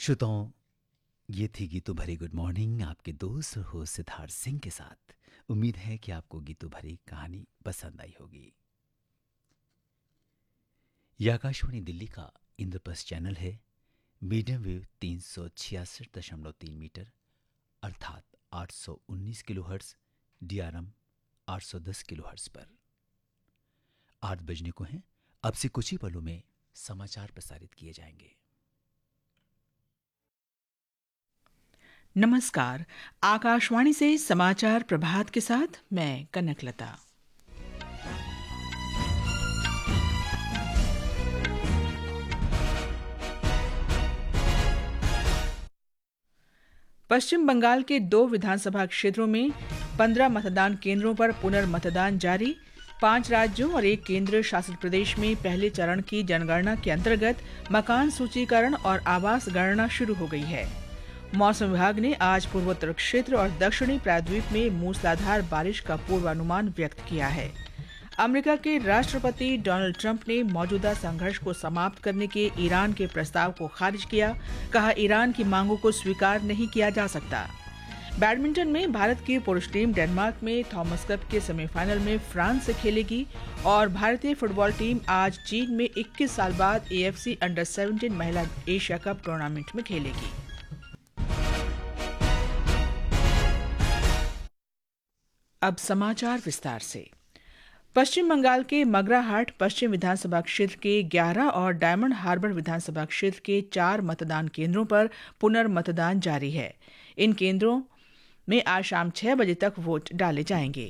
श्रोताओं, ये थी गीतों भरी गुड मॉर्निंग आपके दोस्त हो सिद्धार्थ सिंह के साथ। उम्मीद है कि आपको गीतों भरी कहानी पसंद आई होगी। यह आकाशवाणी दिल्ली का इंद्रप्रस्थ चैनल है। मीडियम वेव 366.3 मीटर अर्थात 819 किलोहर्ट्ज, DRM 810 किलोहर्ट्ज पर 8 बजने को हैं। अब से कुछ ही पलों में समाचार प्रसारित किए जाएंगे। नमस्कार, आकाशवाणी से समाचार प्रभात के साथ मैं कनकलता। पश्चिम बंगाल के 2 विधानसभा क्षेत्रों में 15 मतदान केंद्रों पर पुनर्मतदान जारी। 5 राज्यों और 1 केंद्र शासित प्रदेश में पहले चरण की जनगणना के अंतर्गत मकान सूचीकरण और आवास गणना शुरू हो गई है। मौसम विभाग ने आज पूर्वोत्तर क्षेत्र और दक्षिणी प्रायद्वीप में मूसलाधार बारिश का पूर्वानुमान व्यक्त किया है। अमेरिका के राष्ट्रपति डोनाल्ड ट्रंप ने मौजूदा संघर्ष को समाप्त करने के ईरान के प्रस्ताव को खारिज किया। कहा, ईरान की मांगों को स्वीकार नहीं किया जा सकता। बैडमिंटन में भारत की पुरुष टीम डेनमार्क में थॉमस कप के सेमीफाइनल में फ्रांस से खेलेगी और भारतीय फुटबॉल टीम आज चीन में 21 साल बाद AFC अंडर 17 महिला एशिया कप टूर्नामेंट में खेलेगी। अब समाचार विस्तार से। पश्चिम बंगाल के मगराहाट पश्चिम विधानसभा क्षेत्र के 11 और डायमंड हार्बर विधानसभा क्षेत्र के 4 मतदान केंद्रों पर पुनर्मतदान जारी है। इन केंद्रों में आज शाम 6 बजे तक वोट डाले जाएंगे।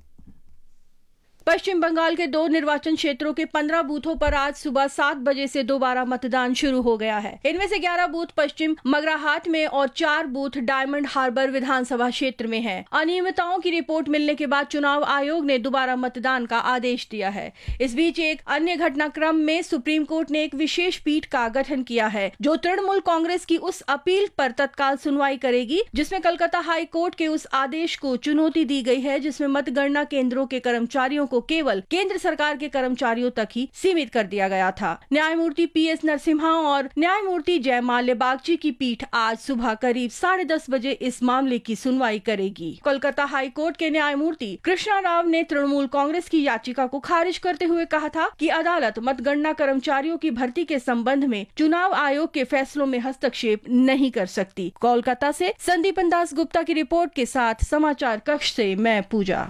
पश्चिम बंगाल के 2 निर्वाचन क्षेत्रों के 15 बूथों पर आज सुबह 7 बजे से दोबारा मतदान शुरू हो गया है। इनमें से 11 बूथ पश्चिम मगराहाट में और 4 बूथ डायमंड हार्बर विधानसभा क्षेत्र में हैं। अनियमितताओं की रिपोर्ट मिलने के बाद चुनाव आयोग ने दोबारा मतदान का आदेश दिया है। इस बीच एक अन्य घटनाक्रम में सुप्रीम कोर्ट ने एक विशेष पीठ का गठन किया है जो तृणमूल कांग्रेस की उस अपील पर तत्काल सुनवाई करेगी जिसमें कलकत्ता हाई कोर्ट के उस आदेश को चुनौती दी गई है जिसमें मतगणना केंद्रों के कर्मचारियों को केवल केंद्र सरकार के कर्मचारियों तक ही सीमित कर दिया गया था। न्यायमूर्ति PS नरसिम्हा और न्यायमूर्ति जयमाल्य बागची की पीठ आज सुबह करीब 10:30 बजे इस मामले की सुनवाई करेगी। कोलकाता हाई कोर्ट के न्यायमूर्ति कृष्णा राव ने तृणमूल कांग्रेस की याचिका को खारिज करते हुए कहा था कि अदालत मतगणना कर्मचारियों की भर्ती के संबंध में चुनाव आयोग के फैसलों में हस्तक्षेप नहीं कर सकती। कोलकाता से संदीपन दास गुप्ता की रिपोर्ट के साथ समाचार कक्ष से मैं पूजा।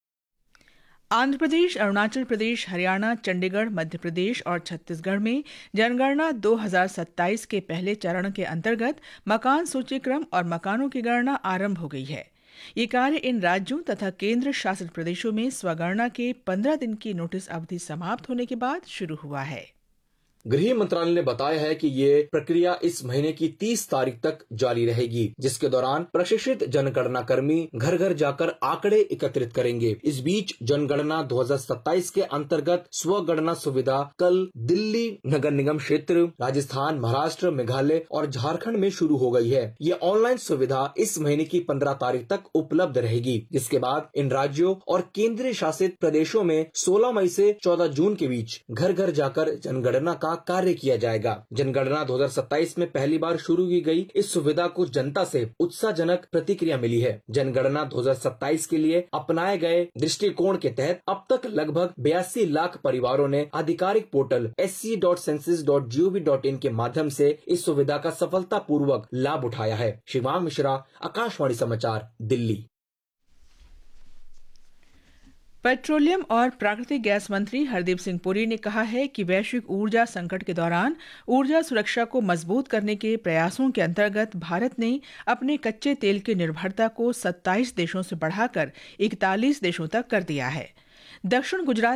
आंध्र प्रदेश, अरुणाचल प्रदेश, हरियाणा, चंडीगढ़, मध्य प्रदेश और छत्तीसगढ़ में जनगणना 2027 के पहले चरण के अंतर्गत मकान सूचीक्रम और मकानों की गणना आरंभ हो गई है। ये कार्य इन राज्यों तथा केंद्र शासित प्रदेशों में स्वगणना के 15 दिन की नोटिस अवधि समाप्त होने के बाद शुरू हुआ है। गृह मंत्रालय ने बताया है कि ये प्रक्रिया इस महीने की 30 तारीख तक जारी रहेगी, जिसके दौरान प्रशिक्षित जनगणना कर्मी घर घर जाकर आंकड़े एकत्रित करेंगे। इस बीच जनगणना 2027 के अंतर्गत स्वगणना सुविधा कल दिल्ली नगर निगम क्षेत्र, राजस्थान, महाराष्ट्र, मेघालय और झारखंड में शुरू हो गई है। ये ऑनलाइन सुविधा इस महीने की 15 तारीख तक उपलब्ध रहेगी, जिसके बाद इन राज्यों और केंद्रीय शासित प्रदेशों में 16 मई से 14 जून के बीच घर घर जाकर जनगणना का कार्य किया जाएगा। जनगणना 2027 में पहली बार शुरू की गई इस सुविधा को जनता से उत्साहजनक प्रतिक्रिया मिली है। जनगणना 2027 के लिए अपनाए गए दृष्टिकोण के तहत अब तक लगभग 82 लाख परिवारों ने आधिकारिक पोर्टल sc.census.gov.in के माध्यम से इस सुविधा का सफलतापूर्वक लाभ उठाया है। शिवांग मिश्रा, आकाशवाणी समाचार, दिल्ली। पेट्रोलियम और प्राकृतिक गैस मंत्री हरदीप सिंह पुरी ने कहा है कि वैश्विक ऊर्जा संकट के दौरान ऊर्जा सुरक्षा को मजबूत करने के प्रयासों के अंतर्गत भारत ने अपने कच्चे तेल की निर्भरता को 27 देशों से बढ़ाकर 41 देशों तक कर दिया है। दक्षिण गुजरात